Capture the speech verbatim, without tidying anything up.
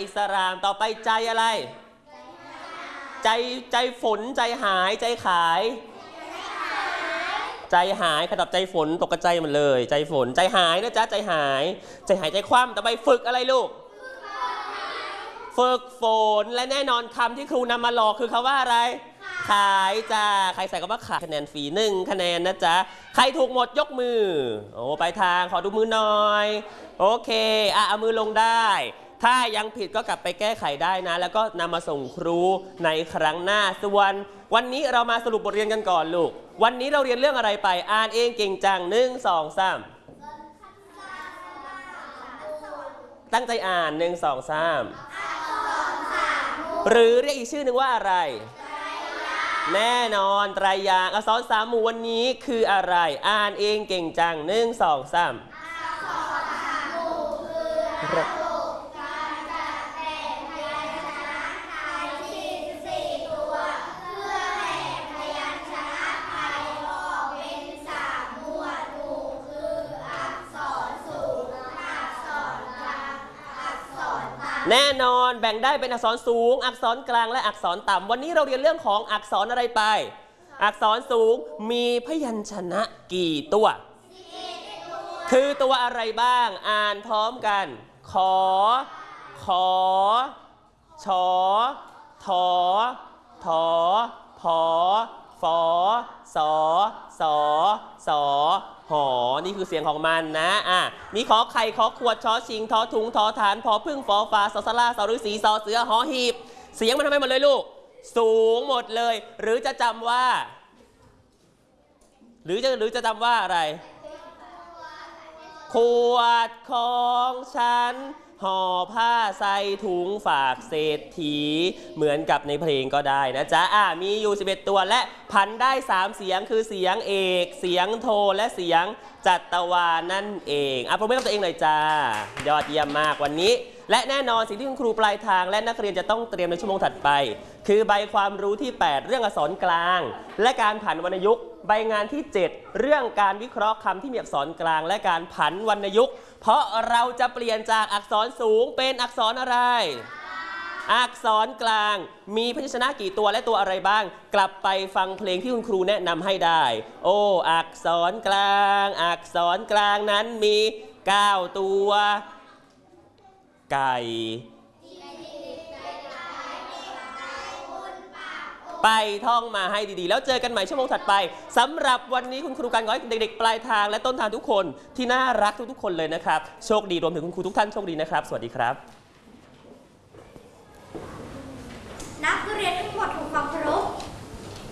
อิสลามต่อไปใจอะไรใจใจฝนใจหายใจขายใจหายขดับใจฝนตกกระใจมันเลยใจฝนใจหายนะจ๊ะใจหายใจหายใจคว่ำต่อไปฝึกอะไรลูกฝึกฝนและแน่นอนคำที่ครูนำมาหลอกคือคำว่าอะไรขายจ้าใครใส่คำว่าขายคะแนนฟรีหนึ่งคะแนนนะจ๊ะใครถูกหมดยกมือโอ้ไปทางขอดูมือหน่อยโอเคอ่ะเอามือลงได้ถ้ายังผิดก็กลับไปแก้ไขได้นะแล้วก็นำมาส่งครูในครั้งหน้าส่วนวันนี้เรามาสรุปบทเรียนกันก่อนลูกวันนี้เราเรียนเรื่องอะไรไปอ่านเองเก่งจังหนึ่งสองสามตั้งใจอ่านหนึ่งสองสามหรือเรียกอีกชื่อหนึ่งว่าอะไรแน่นอนไตรยางค์อักษรสามหมู่วันนี้คืออะไรอ่านเองเก่งจังหนึ่งสองสามแน่นอนแบ่งได้เป็นอักษรสูงอักษรกลางและอักษรต่ำวันนี้เราเรียนเรื่องของอักษรอะไรไปอักษรสูงมีพยัญชนะกี่ตัวคือตัวอะไรบ้างอ่านพร้อมกันขอขอชอทอทอพอฟอสอสอสอหอนี่คือเสียงของมันนะอ่ะมีขอไข่ขอขวดชอชิงทอถุงทอฐานพอพึ่งฟอฟ้าสอสลาสอฤาษีสอเสือหอหีบเสียงมันทำไมหมดเลยลูกสูงหมดเลยหรือจะจำว่าหรือจะหรือจะจำว่าอะไรขวดของฉันห่อผ้าใส่ถุงฝากเศรษฐีเหมือนกับในเพลงก็ได้นะจ๊ะอ่ะมีอยู่สิบเอ็ดตัวและพันได้สามเสียงคือเสียงเอกเสียงโทและเสียงจัตวานั่นเองอ่ะปรบมือกับตัวเองหน่อยจ้ายอดเยี่ยมมากวันนี้และแน่นอนสิ่งที่คุณครูปลายทางและนักเรียนจะต้องเตรียมในชั่วโมงถัดไปคือใบความรู้ที่แปดเรื่องอักษรกลางและการผันวรรณยุกต์ใบงานที่เจ็ดเรื่องการวิเคราะห์คำที่มีอักษรกลางและการผันวรรณยุกต์เพราะเราจะเปลี่ยนจากอักษรสูงเป็นอักษรอะไรอักษรกลางมีพยัญชนะกี่ตัวและตัวอะไรบ้างกลับไปฟังเพลงที่คุณครูแนะนำให้ได้โอ้อักษรกลางอักษรกลางนั้นมีเก้าตัวไก่ไปท่องมาให้ดีๆแล้วเจอกันใหม่ชั่วโมงถัดไปสำหรับวันนี้คุณครูการขอให้เด็กๆปลายทางและต้นทางทุกคนที่น่ารักทุกๆคนเลยนะครับโชคดีรวมถึงคุณครูทุกท่านโชคดีนะครับสวัสดีครับ